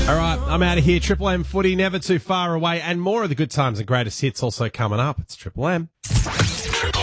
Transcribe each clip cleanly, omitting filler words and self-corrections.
All right, I'm out of here. Triple M footy, never too far away, and more of the good times and greatest hits also coming up. It's Triple M. Triple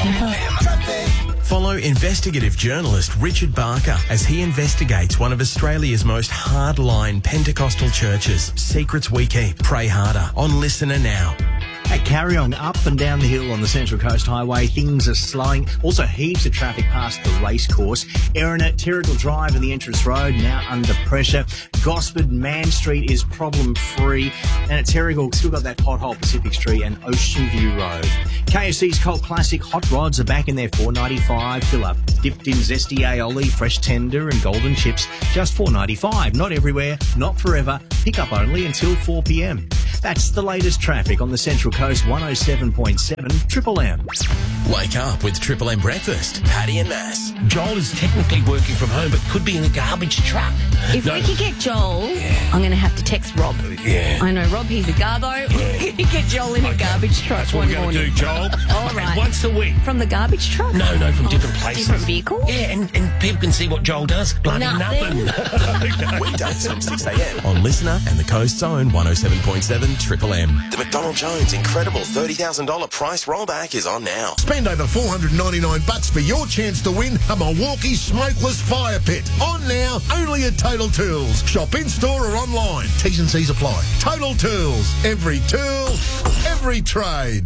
M. Follow investigative journalist Richard Barker as he investigates one of Australia's most hardline Pentecostal churches. Secrets we keep. Pray harder. On Listener now. At Carryong, up and down the hill on the Central Coast Highway, things are slowing. Also, heaps of traffic past the racecourse. Erina, Terrigal Drive and the entrance road now under pressure. Gosford, Man Street is problem-free. And at Terrigal, still got that pothole Pacific Street and Ocean View Road. KFC's Cult Classic Hot Rods are back in their $4.95 fill-up. Dipped in zesty aioli, fresh tender and golden chips, just $4.95. Not everywhere, not forever. Pick up only until 4 p.m. That's the latest traffic on the Central Coast 107.7 Triple M. Wake up with Triple M Breakfast. Paddy and Mass. Joel is technically working from home, but could be in a garbage truck. If we could get Joel, I'm going to have to text Rob. Yeah. I know Rob, he's a garbo. We're going to get Joel in a garbage truck That's what one we're going morning. to do, Joel. All right. Once a week. From the garbage truck? No, from different places. Different vehicle? Yeah, and people can see what Joel does. Bloody nothing. Weekdays from 6 a.m. on Listener and the Coast's own 107.7 Triple M. The McDonald Jones incredible $30,000 price rollback is on now. Spend over $499 for your chance to win a Milwaukee smokeless fire pit. On now, only at Total Tools. Shop in-store or online. T's and C's apply. Total Tools. Every tool, every trade.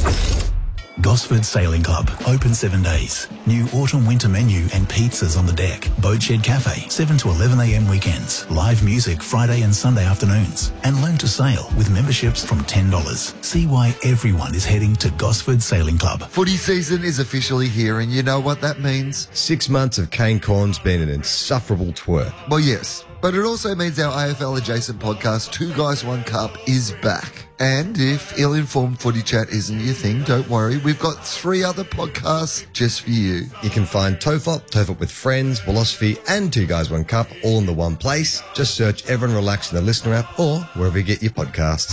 Gosford Sailing Club, open 7 days. New autumn-winter menu and pizzas on the deck. Boatshed Cafe, 7 to 11 a.m. weekends. Live music Friday and Sunday afternoons. And learn to sail with memberships from $10. See why everyone is heading to Gosford Sailing Club. Footy season is officially here, and you know what that means? 6 months of Kane Corn's been an insufferable twerp. Well, yes. But it also means our AFL-adjacent podcast, Two Guys, One Cup, is back. And if ill-informed footy chat isn't your thing, don't worry. We've got 3 other podcasts just for you. You can find Tofop with Friends, Philosophy, and Two Guys, One Cup all in the one place. Just search Everyone Relax in the Listener app or wherever you get your podcasts.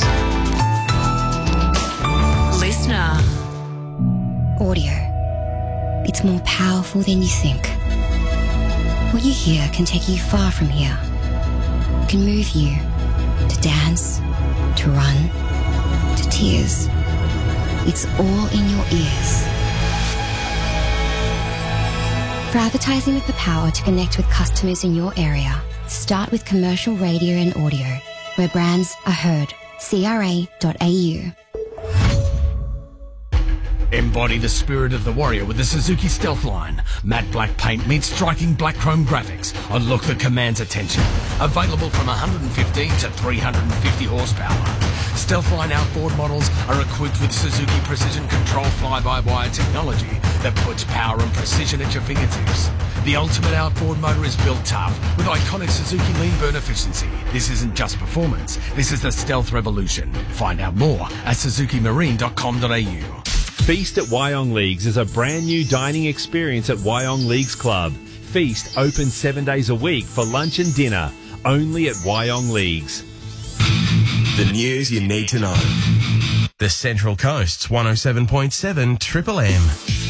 Listener. Audio. It's more powerful than you think. What you hear can take you far from here. Can move you to dance, to run, to tears. It's all in your ears. For advertising with the power to connect with customers in your area, start with commercial radio and audio, where brands are heard. CRA.au. Embody the spirit of the warrior with the Suzuki Stealth line. Matte black paint meets striking black chrome graphics. A look that commands attention. Available from 115 to 350 horsepower. Stealth line outboard models are equipped with Suzuki Precision Control fly-by-wire technology that puts power and precision at your fingertips. The ultimate outboard motor is built tough with iconic Suzuki lean burn efficiency. This isn't just performance. This is the Stealth revolution. Find out more at suzukimarine.com.au. Feast at Wyong Leagues is a brand new dining experience at Wyong Leagues Club. Feast open 7 days a week for lunch and dinner, only at Wyong Leagues. The news you need to know. The Central Coast's 107.7 Triple M.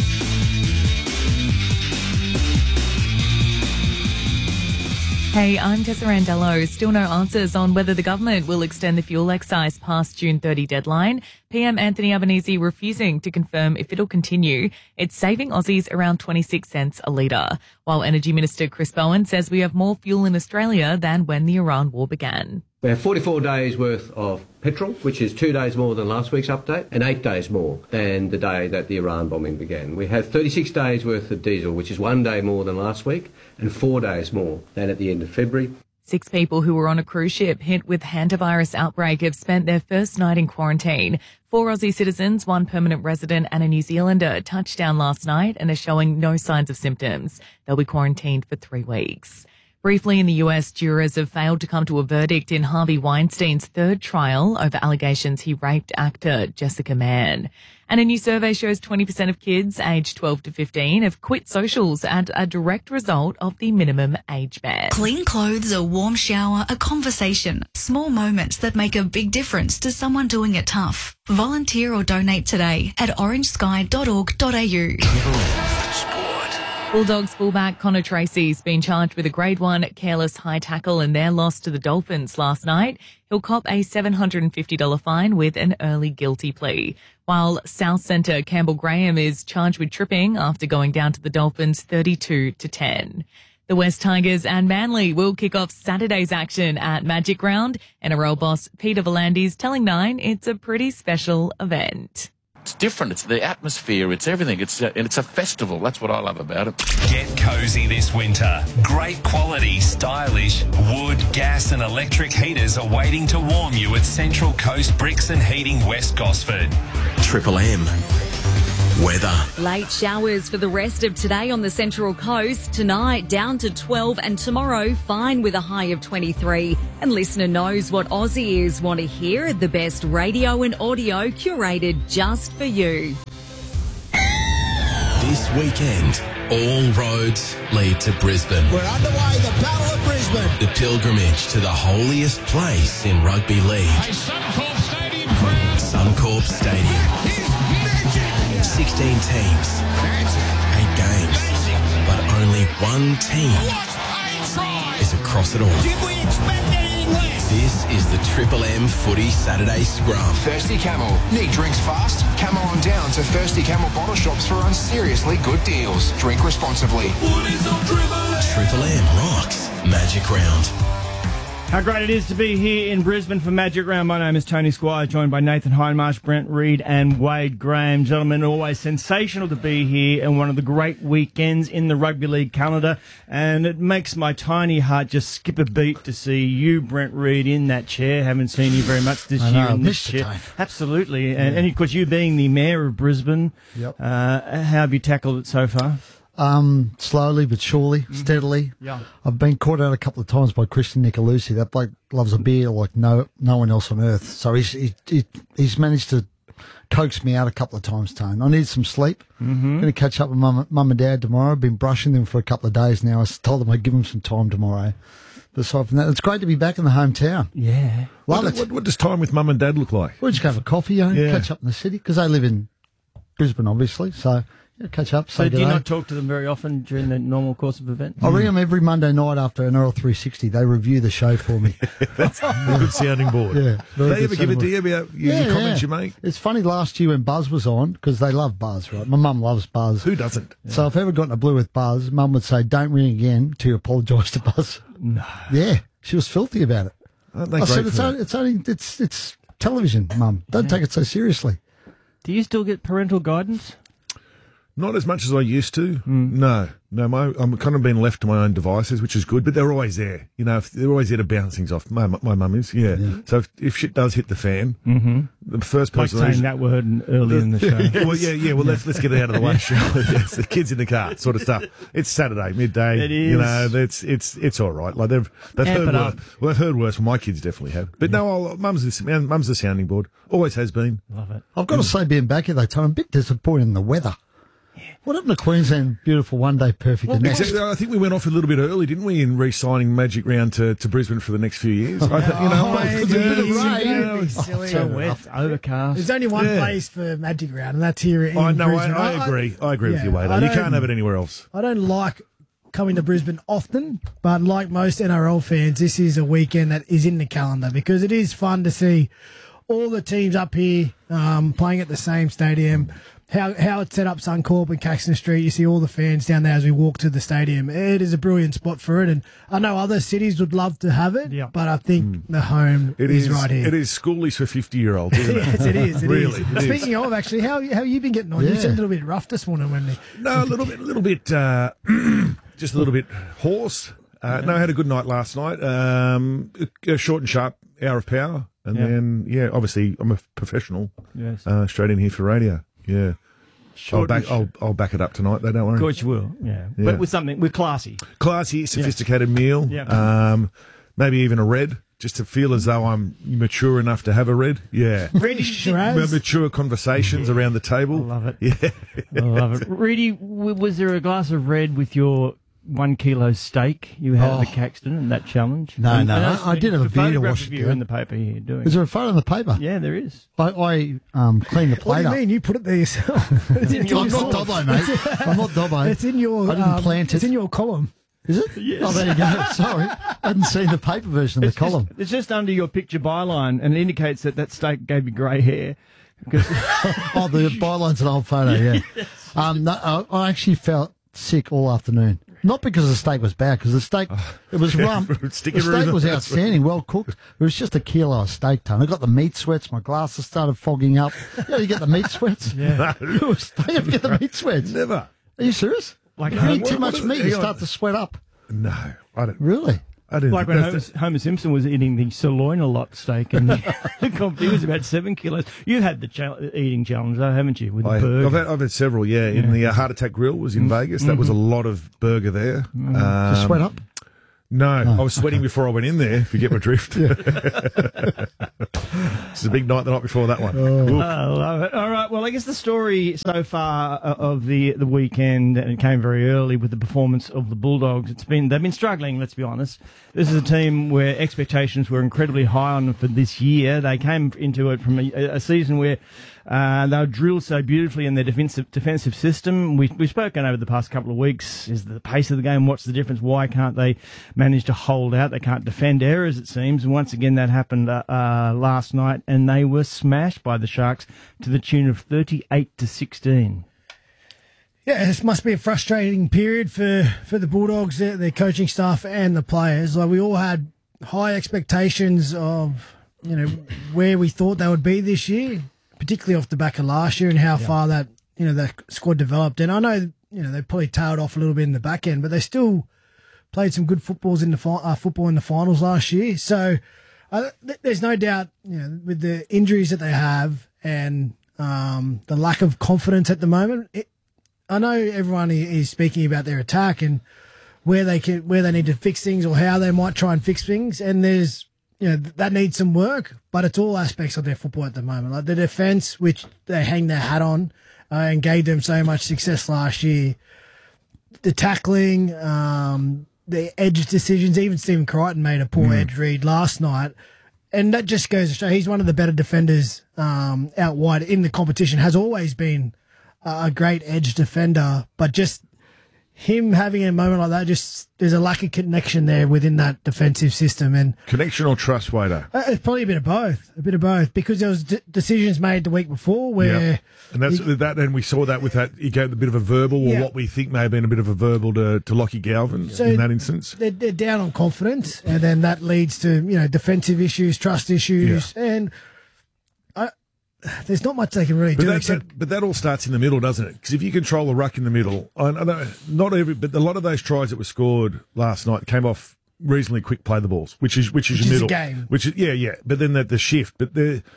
Hey, I'm Tessa Randello. Still no answers on whether the government will extend the fuel excise past June 30 deadline. PM Anthony Albanese refusing to confirm if it'll continue. It's saving Aussies around 26 cents a litre. While Energy Minister Chris Bowen says we have more fuel in Australia than when the Iran war began. We have 44 days worth of petrol, which is 2 days more than last week's update, and 8 days more than the day that the Iran bombing began. We have 36 days worth of diesel, which is 1 day more than last week, and 4 days more than at the end of February. 6 people who were on a cruise ship hit with hantavirus outbreak have spent their first night in quarantine. 4 Aussie citizens, 1 permanent resident and a New Zealander touched down last night and are showing no signs of symptoms. They'll be quarantined for 3 weeks. Briefly, in the US, jurors have failed to come to a verdict in Harvey Weinstein's 3rd trial over allegations he raped actor Jessica Mann. And a new survey shows 20% of kids aged 12 to 15 have quit socials as a direct result of the minimum age ban. Clean clothes, a warm shower, a conversation. Small moments that make a big difference to someone doing it tough. Volunteer or donate today at orangesky.org.au. Sport. Bulldogs fullback Connor Tracy's been charged with a Grade 1 careless high tackle in their loss to the Dolphins last night. He'll cop a $750 fine with an early guilty plea. While South Centre Campbell Graham is charged with tripping after going down to the Dolphins 32-10. The West Tigers and Manly will kick off Saturday's action at Magic Round. NRL boss Peter V'landys telling Nine it's a pretty special event. It's different. It's the atmosphere. It's everything. It's a festival. That's what I love about it. Get cosy this winter. Great quality, stylish wood, gas and electric heaters are waiting to warm you at Central Coast Bricks and Heating, West Gosford. Triple M. Weather. Late showers for the rest of today on the Central Coast. Tonight down to 12 and tomorrow fine with a high of 23. And listener knows what Aussies want to hear. The best radio and audio curated just for you. This weekend, all roads lead to Brisbane. We're underway, the Battle of Brisbane. The pilgrimage to the holiest place in rugby league. A Suncorp Stadium crowd. Suncorp Stadium. 16 teams, 8 games, but only one team is across it all. Did we expect anything less? This is the Triple M Footy Saturday Scrum. Thirsty Camel. Need drinks fast? Camel on down to Thirsty Camel bottle shops for on seriously good deals. Drink responsibly. Triple M rocks Magic Round. How great it is to be here in Brisbane for Magic Round. My name is Tony Squire, joined by Nathan Hindmarsh, Brent Reid and Wade Graham. Gentlemen, always sensational to be here and one of the great weekends in the rugby league calendar. And it makes my tiny heart just skip a beat to see you, Brent Reid, in that chair. Haven't seen you very much this year in this chair. Absolutely. And of course, you being the mayor of Brisbane, Yep. How have you tackled it so far? Slowly but surely, steadily. Yeah. I've been caught out a couple of times by Christian Nicolosi. That bloke loves a beer like no one else on earth. So he's managed to coax me out a couple of times, Tone. I need some sleep. Mm-hmm. Going to catch up with mum and dad tomorrow. I've been brushing them for a couple of days now. I told them I'd give them some time tomorrow. But aside from that, it's great to be back in the hometown. Yeah. Love it. What does time with mum and dad look like? We'll just go have a coffee, catch up in the city, because they live in Brisbane, obviously. So catch up. So do you not talk to them very often during the normal course of events? I ring them every Monday night after an NRL 360. They review the show for me. That's a good sounding board. Yeah. They ever give a deal about your comments you make? It's funny, last year when Buzz was on, because they love Buzz, right? My mum loves Buzz. Who doesn't? So if I ever got in a blue with Buzz, Mum would say, don't ring again till you apologise to Buzz. No. Yeah. She was filthy about it. Aren't they I great said, it's television, Mum. Don't take it so seriously. Do you still get parental guidance? Not as much as I used to. No. I'm kind of being left to my own devices, which is good, but they're always there. You know, they're always there to bounce things off. My mum is, yeah. So if shit does hit the fan, the first person... Like saying that word early in the show. Well, let's get it out of the way, shall we? Yes, the kids in the car, sort of stuff. It's Saturday, midday. It is. You know, it's all right. Like they've heard worse. Well, they've heard worse. Well, my kids definitely have. But no, mum's the sounding board. Always has been. Love it. I've got to say, being back here, though, Tom, I'm a bit disappointed in the weather. What happened to Queensland? Beautiful one day, perfect the next. Exactly. I think we went off a little bit early, didn't we, in re-signing Magic Round to Brisbane for the next few years? Overcast. There's only one place for Magic Round, and that's here in Brisbane. I agree. I agree with you, Wade. You can't have it anywhere else. I don't like coming to Brisbane often, but like most NRL fans, this is a weekend that is in the calendar because it is fun to see all the teams up here playing at the same stadium. How it's set up, Suncorp and Caxton Street. You see all the fans down there as we walk to the stadium. It is a brilliant spot for it, and I know other cities would love to have it, but I think the home is right here. It is schoolies for 50-year-olds, isn't it? Yes, it is. Really. Speaking of, actually, how have you been getting on? You seemed a little bit rough this morning, Wendy. No, a little bit, just a little bit hoarse. No, I had a good night last night. A short and sharp hour of power, and then obviously I'm a professional. Yes. Straight in here for radio. Yeah. I'll back it up tonight, though, don't worry. Of course you will, yeah. But with classy. Classy, sophisticated meal. Yeah. Maybe even a red, just to feel as though I'm mature enough to have a red. Yeah. Reedy Shiraz. Mature conversations around the table. I love it. Yeah. I love it. Reedy, was there a glass of red with your 1 kilo steak you had at the Caxton and that challenge. No, And I did have a beer to wash of it you down. in the paper here doing. Is there a photo in the paper? Yeah, there is. I cleaned the plate What do you up. mean? You put it there yourself. It's in I'm not Dobbo, mate. I'm not Dobbo. It's in your. I didn't plant it. It's in your column. Is it? Yes. Oh, there you go. Sorry. I hadn't seen the paper version of the column. It's just under your picture byline, and it indicates that steak gave you grey hair. Oh, the byline's an old photo, yeah. No, I actually felt sick all afternoon. Not because the steak was bad, because the steak, it was rump. The steak was outstanding, well cooked. It was just a kilo of steak ton. I got the meat sweats, my glasses started fogging up. You get the meat sweats? Yeah. You ever get the meat sweats? Never. Are you serious? Like, if you eat too much meat, you start to sweat up. No, I don't. Really? I didn't. Like when Homer Simpson was eating the sirloin a lot steak, and he was about 7 kilos. You had the eating challenge, though, haven't you? With the burger. I've had several, yeah. In the Heart Attack Grill was in Vegas. That was a lot of burger there. Did you sweat up? No, I was sweating before I went in there, if you get my drift. It's a big night the night before that one. I love it. All right, well, I guess the story so far of the weekend, and it came very early with the performance of the Bulldogs. They've been struggling, let's be honest. This is a team where expectations were incredibly high on them for this year. They came into it from a season where they were drilled so beautifully in their defensive system. We've spoken over the past couple of weeks. Is the pace of the game? What's the difference? Why can't they manage to hold out? They can't defend errors, it seems. And once again, that happened last night, and they were smashed by the Sharks to the tune of 38-16. Yeah, this must be a frustrating period for the Bulldogs, their coaching staff and the players. Like, we all had high expectations of, where we thought they would be this year, particularly off the back of last year and how far that, the squad developed. And I know, they probably tailed off a little bit in the back end, but they still played some good football in the finals last year. So there's no doubt, with the injuries that they have and the lack of confidence at the moment, I know everyone is speaking about their attack and where they need to fix things or how they might try and fix things, and there's that needs some work, but it's all aspects of their football at the moment, like the defence, which they hang their hat on and gave them so much success last year. The tackling, the edge decisions. Even Stephen Crichton made a poor edge read last night, and that just goes to show he's one of the better defenders out wide in the competition. Has always been a great edge defender, but just him having a moment like that, just there's a lack of connection there within that defensive system. And connection or trust, Wader? It's probably a bit of both, because there was decisions made the week before where, and that's that, and we saw that with that. He gave a bit of a verbal, or what we think may have been a bit of a verbal to Lockie Galvin in that instance. They're down on confidence, and then that leads to defensive issues, trust issues, and there's not much they can really do. But that all starts in the middle, doesn't it? Because if you control the ruck in the middle, I know but a lot of those tries that were scored last night came off reasonably quick play the balls, which is your middle, a game. which is But then the shift, but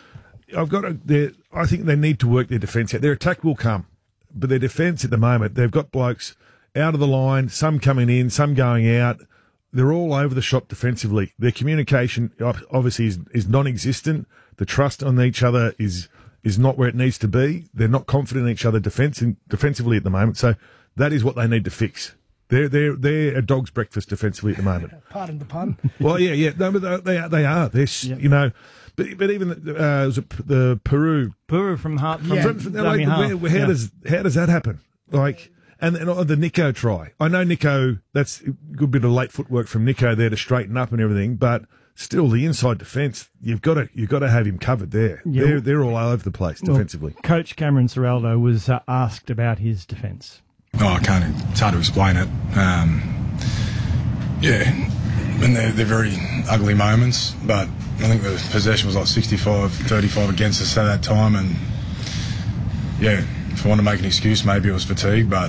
I think they need to work their defence out. Their attack will come, but their defence at the moment, they've got blokes out of the line, some coming in, some going out. They're all over the shop defensively. Their communication obviously is non-existent. The trust on each other is not where it needs to be. They're not confident in each other defensively at the moment. So that is what they need to fix. They're a dog's breakfast defensively at the moment. Pardon the pun. Well, yeah. No, but they are. They're, but even was it the Peru from Hart. How does that happen? Like. And the Nico try. I know Nico, that's a good bit of late footwork from Nico there to straighten up and everything, but still the inside defence, you've got to have him covered there. Yeah. They're all over the place defensively. Coach Cameron Ciraldo was asked about his defence. It's hard to explain it. And they're very ugly moments, but I think the possession was like 65-35 against us at that time, and if I want to make an excuse, maybe it was fatigue, but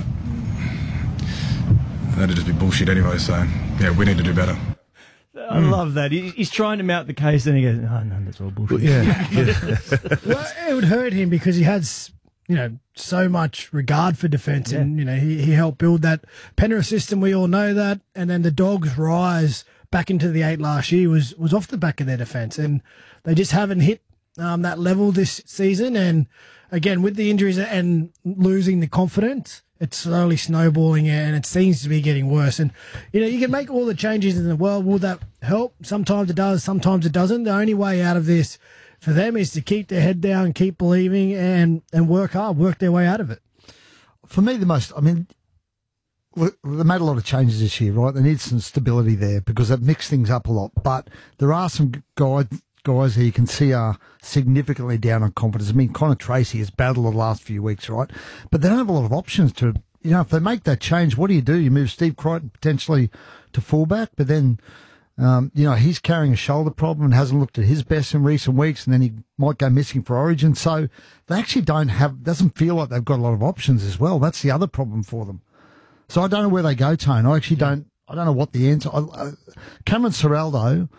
that'd just be bullshit anyway, so we need to do better. I love that. He's trying to mount the case, and he goes, "Oh no, that's all bullshit." Well, it would hurt him because he had, so much regard for defence, and he helped build that Penrith system. We all know that, and then the Dogs' rise back into the 8 last year was off the back of their defence, and they just haven't hit that level this season. And again, with the injuries and losing the confidence, it's slowly snowballing and it seems to be getting worse. And, you can make all the changes in the world. Will that help? Sometimes it does, sometimes it doesn't. The only way out of this for them is to keep their head down, keep believing and work hard, work their way out of it. For me, they made a lot of changes this year, right? They need some stability there because they've mixed things up a lot. But there are some guys who you can see are significantly down on confidence. I mean, Connor Tracy has battled the last few weeks, right? But they don't have a lot of options to, if they make that change, what do? You move Steve Crichton potentially to fullback, but then, he's carrying a shoulder problem and hasn't looked at his best in recent weeks, and then he might go missing for Origin. So they actually doesn't feel like they've got a lot of options as well. That's the other problem for them. So I don't know where they go, Tone. I actually don't know what the answer. Cameron Ciraldo,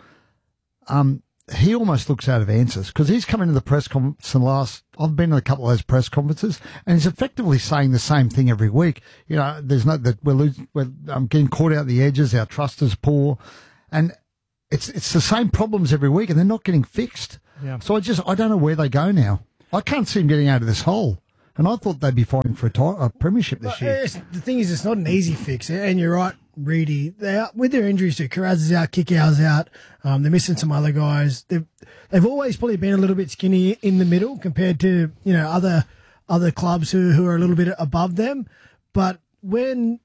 he almost looks out of answers because he's come into the press conference I've been in a couple of those press conferences and he's effectively saying the same thing every week. There's we're getting caught out the edges. Our trust is poor, and it's the same problems every week, and they're not getting fixed. Yeah. So I don't know where they go now. I can't see them getting out of this hole. And I thought they'd be fighting for a premiership this year. The thing is, it's not an easy fix. And you're right, Reedy. With their injuries too, Carraz is out, Kikau's out. They're missing some other guys. They've always probably been a little bit skinny in the middle compared to other clubs who are a little bit above them. But when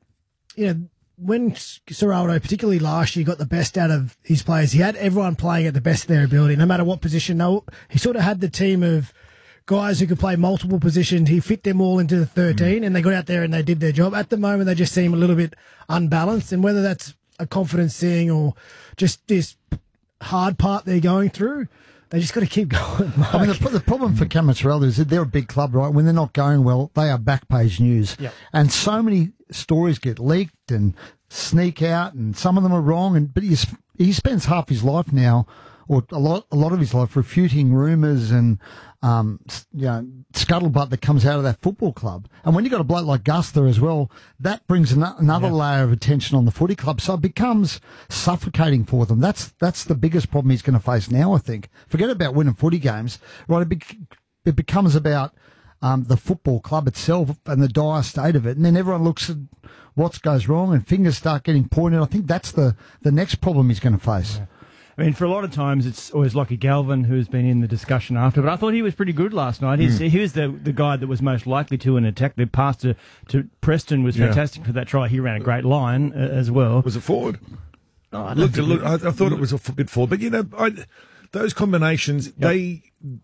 Ciraldo, particularly last year, got the best out of his players, he had everyone playing at the best of their ability, no matter what position. He sort of had the team of guys who could play multiple positions. He fit them all into the 13 and they got out there and they did their job. At the moment, they just seem a little bit unbalanced, and whether that's a confidence thing or just this hard part they're going through, they just got to keep going. Mark. I mean, the problem for Cameron Ciraldo is that they're a big club, right? When they're not going well, they are back page news. Yep. And so many stories get leaked and sneak out, and some of them are wrong. But he spends half his life now, or a lot of his life, refuting rumours and scuttlebutt that comes out of that football club. And when you've got a bloke like Gus there as well, that brings another layer of attention on the footy club. So it becomes suffocating for them. That's the biggest problem he's going to face now, I think. Forget about winning footy games, right? It becomes about the football club itself and the dire state of it. And then everyone looks at what goes wrong and fingers start getting pointed. I think that's the next problem he's going to face. Yeah. I mean, for a lot of times, it's always Lockie Galvin who's been in the discussion after, but I thought he was pretty good last night. He was the guy that was most likely to an attack. The pass to Preston was fantastic for that try. He ran a great line as well. Was it forward? Oh, I thought it was a bit forward, but those combinations, that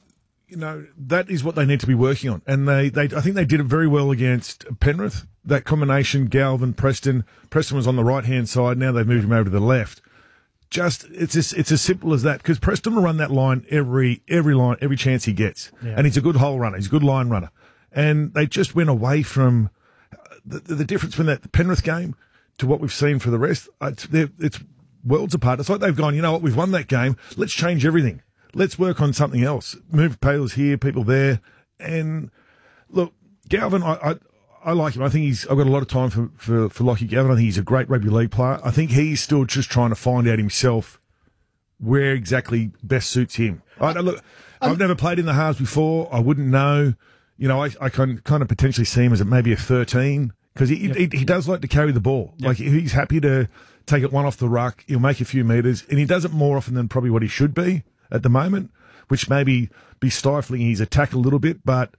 is what they need to be working on, and I think they did it very well against Penrith. That combination, Galvin, Preston was on the right hand side. Now they've moved him over to the left. It's as simple as that, because Preston will run that line every chance he gets, and he's a good hole runner, he's a good line runner, and they just went away from the difference between that Penrith game to what we've seen for the rest. It's worlds apart. It's like they've gone, you know what, we've won that game, let's change everything, let's work on something else, move Paylors here, people there, and look, Galvin, I like him. I think I've got a lot of time for Lockie Galvin. I think he's a great rugby league player. I think he's still just trying to find out himself where exactly best suits him. I've never played in the halves before. I wouldn't know. I can kind of potentially see him as maybe a 13, because he does like to carry the ball. Yep. Like, he's happy to take it one off the ruck. He'll make a few metres, and he does it more often than probably what he should be at the moment, which maybe be stifling his attack a little bit, but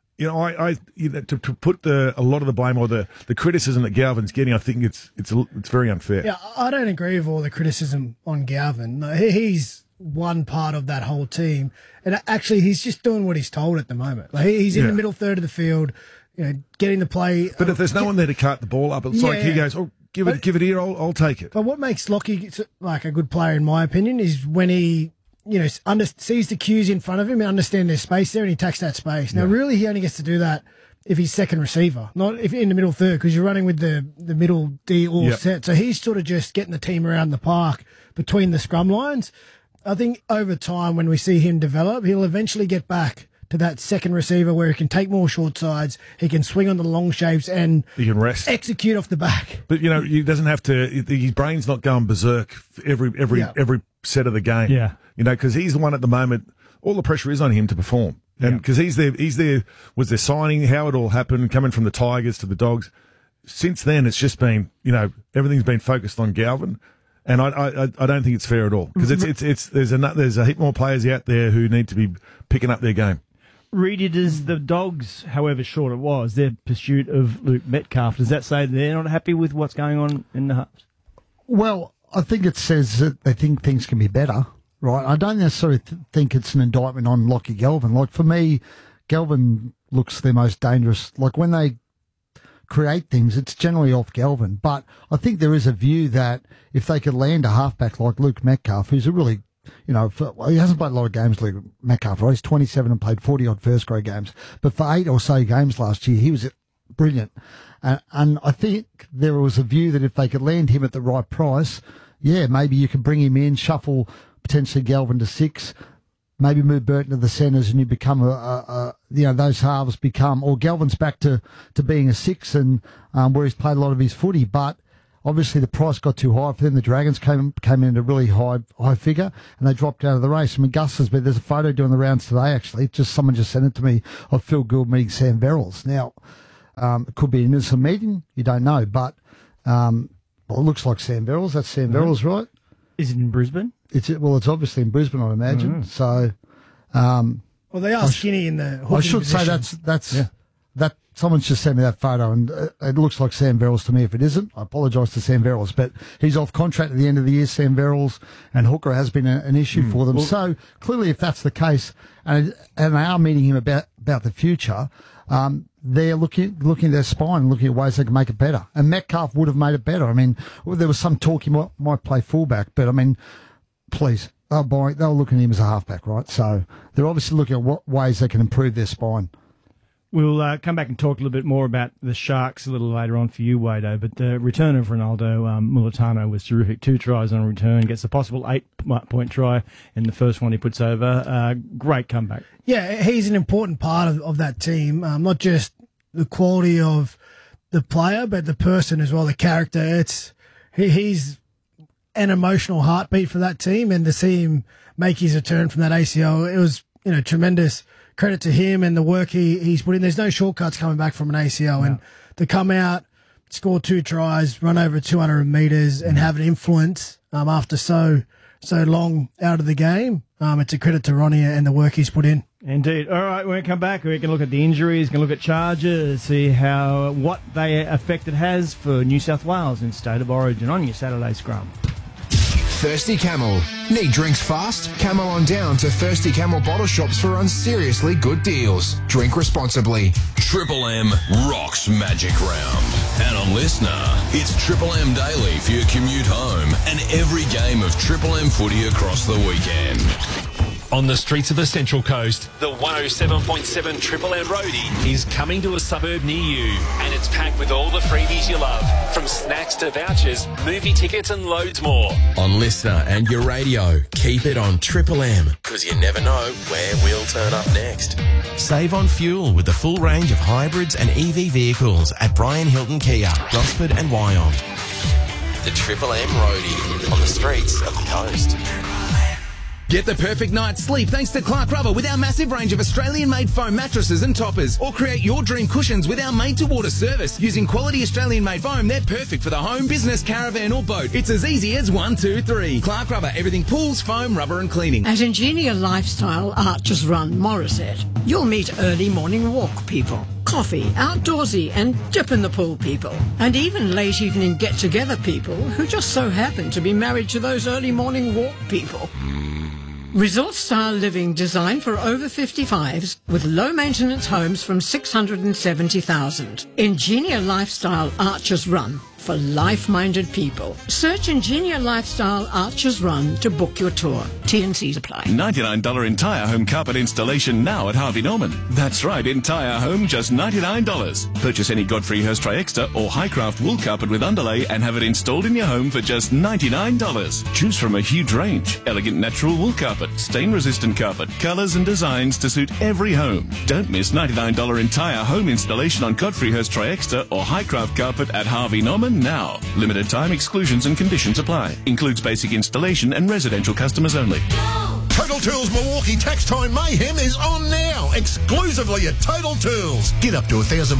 to put a lot of the blame or the criticism that Galvin's getting, I think it's very unfair. Yeah, I don't agree with all the criticism on Galvin. He's one part of that whole team, and actually he's just doing what he's told at the moment. Like, he's in the middle third of the field, getting the play. But if there's no one there to cut the ball up, it's like he goes, "Oh, give it here, I'll take it." But what makes Lockie like a good player, in my opinion, is when he sees the cues in front of him and understands there's space there, and he takes that space. Now, really, he only gets to do that if he's second receiver, not if in the middle third, because you're running with the middle D all set. So he's sort of just getting the team around the park between the scrum lines. I think over time, when we see him develop, he'll eventually get back to that second receiver where he can take more short sides, he can swing on the long shapes, and he can rest, execute off the back. But he doesn't have to. His brain's not going berserk every set of the game. Yeah, because he's the one at the moment. all the pressure is on him to perform. And because he's there, was there signing, how it all happened, coming from the Tigers to the Dogs. Since then, it's just been, everything's been focused on Galvin. And I don't think it's fair at all, because there's a heap more players out there who need to be picking up their game. Reedy, does the Dogs, however short it was, their pursuit of Luke Metcalf, does that say they're not happy with what's going on in the Hubs? Well, I think it says that they think things can be better, right? I don't necessarily think it's an indictment on Lockie Galvin. Like, for me, Galvin looks their most dangerous. Like, when they create things, it's generally off Galvin. But I think there is a view that if they could land a halfback like Luke Metcalf, who's a really, he hasn't played a lot of games, Luke Metcalf, right? He's 27 and played 40-odd first-grade games. But for 8 or so games last year, he was brilliant. And I think there was a view that if they could land him at the right price, maybe you could bring him in, shuffle potentially Galvin to 6, maybe move Burton to the centres, and you become those halves become, or Galvin's back to being a 6, and where he's played a lot of his footy. But obviously the price got too high for them. The Dragons came in at a really high figure, and they dropped out of the race. I mean, there's a photo doing the rounds today, actually. Someone just sent it to me of Phil Gould meeting Sam Verrills. Now, it could be an innocent meeting, you don't know, but it looks like Sam Verrills. That's Sam Verrills, right? Is it in Brisbane? It's obviously in Brisbane, I imagine. So, well, they are skinny in the hooking I should position. say that someone's just sent me that photo, and it looks like Sam Verrills to me. If it isn't, I apologise to Sam Verrills, but he's off contract at the end of the year. Sam Verrills, and hooker has been an issue for them. So clearly, if that's the case, and they are meeting him about the future, they're looking at their spine and looking at ways they can make it better. And Metcalf would have made it better. I mean, there was some talk he might play fullback, but I mean, please, they were looking at him as a halfback, right? So they're obviously looking at what ways they can improve their spine. We'll come back and talk a little bit more about the Sharks a little later on for you, Wado. But the return of Ronaldo Mulitalo was terrific. 2 tries on return, gets a possible 8-point try in the first one he puts over. Great comeback. Yeah, he's an important part of that team, not just the quality of the player, but the person as well, the character. He's an emotional heartbeat for that team, and to see him make his return from that ACL, it was tremendous. Credit to him and the work he's put in. There's no shortcuts coming back from an ACL, and to come out, score 2 tries, run over 200 metres, and have an influence after so long out of the game, it's a credit to Ronnie and the work he's put in. Indeed. All right, when we come back, we can look at the injuries, can look at charges, see what effect it has for New South Wales in State of Origin on your Saturday scrum. Thirsty Camel. Need drinks fast? Camel on down to Thirsty Camel bottle shops for seriously good deals. Drink responsibly. Triple M rocks Magic Round. And on Listener, it's Triple M Daily for your commute home and every game of Triple M footy across the weekend. On the streets of the Central Coast, the 107.7 Triple M Roadie is coming to a suburb near you, and it's packed with all the freebies you love, from snacks to vouchers, movie tickets and loads more. On Listener and your radio, keep it on Triple M, because you never know where we'll turn up next. Save on fuel with the full range of hybrids and EV vehicles at Brian Hilton Kia, Gosford and Wyong. The Triple M Roadie on the streets of the coast. Get the perfect night's sleep thanks to Clark Rubber with our massive range of Australian-made foam mattresses and toppers. Or create your dream cushions with our made-to-order service. Using quality Australian-made foam, they're perfect for the home, business, caravan or boat. It's as easy as 1, 2, 3. Clark Rubber, everything pools, foam, rubber and cleaning. At Ingenia Lifestyle Archers Run, Morisset, you'll meet early morning walk people, coffee, outdoorsy and dip in the pool people, and even late evening get-together people who just so happen to be married to those early morning walk people. Resort-style living designed for over 55s with low-maintenance homes from $670,000. Ingenia Lifestyle Archers Run for life-minded people. Search Ingenia Lifestyle Archers Run to book your tour. T&Cs apply. $99 entire home carpet installation now at Harvey Norman. That's right, entire home just $99. Purchase any Godfrey Hirst Tri-Extra or Highcraft wool carpet with underlay and have it installed in your home for just $99. Choose from a huge range. Elegant natural wool carpet, stain-resistant carpet, colours and designs to suit every home. Don't miss $99 entire home installation on Godfrey Hirst Tri-Extra or Highcraft carpet at Harvey Norman now. Limited time exclusions and conditions apply. Includes basic installation and residential customers only. Total Tools Milwaukee Tax Time Mayhem is on now, exclusively at Total Tools. Get up to £1,000